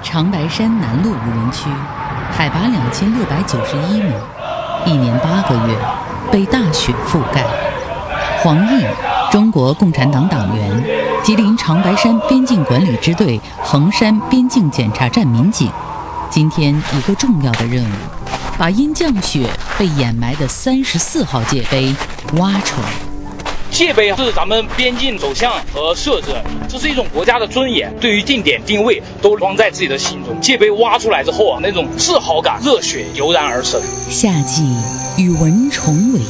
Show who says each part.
Speaker 1: 长白山南麓无人区，海拔2691米，1年8个月被大雪覆盖。黄奕，中国共产党党员，吉林长白山边境管理支队横山边境检查站民警。今天一个重要的任务，把因降雪被掩埋的34号界碑挖出来。
Speaker 2: 界碑是咱们边境走向和设置，这是一种国家的尊严，对于定点定位都装在自己的心中。界碑挖出来之后啊，那种自豪感、热血油然而生。
Speaker 1: 夏季与蚊虫为